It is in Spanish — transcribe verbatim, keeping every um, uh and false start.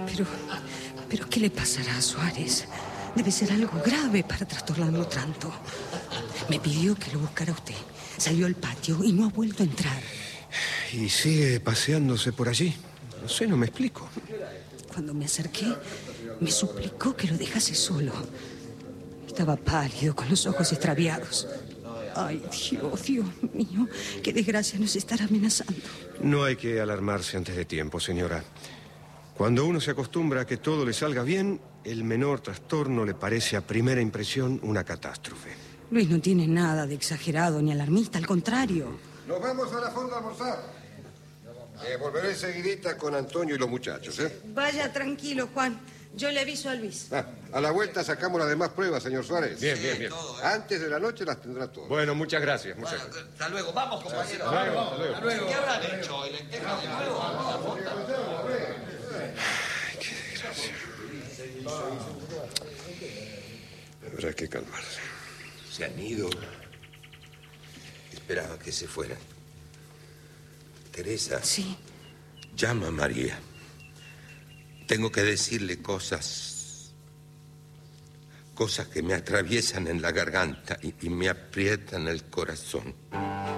Pero, pero ¿qué le pasará a Suárez? Debe ser algo grave para trastornarlo tanto. Me pidió que lo buscara usted. Salió al patio y no ha vuelto a entrar. Y sigue paseándose por allí. No sé, no me explico. Cuando me acerqué, me suplicó que lo dejase solo. Estaba pálido, con los ojos extraviados. Ay, Dios, Dios mío, qué desgracia nos estará amenazando. No hay que alarmarse antes de tiempo, señora. Cuando uno se acostumbra a que todo le salga bien, el menor trastorno le parece a primera impresión una catástrofe. Luis no tiene nada de exagerado ni alarmista, al contrario. Nos vamos a la fonda a almorzar. Eh, volveré enseguidita con Antonio y los muchachos, ¿eh? Vaya tranquilo, Juan. Yo le aviso a Luis. Ah, a la vuelta sacamos las demás pruebas, señor Suárez. Bien, bien, bien. Todo, ¿eh? Antes de la noche las tendrá todas. Bueno, muchas gracias. Muchas Bueno, gracias. hasta luego. Vamos, compañeros. Hasta luego, hasta luego. Hasta luego. ¿Qué habrán hecho hoy? ¿Lentejas de nuevo? Ay, qué desgracia. Habrá que calmarse. Se han ido. Esperaba que se fueran. Teresa. Sí. Llama a María. Tengo que decirle cosas... Cosas que me atraviesan en la garganta y, y me aprietan el corazón.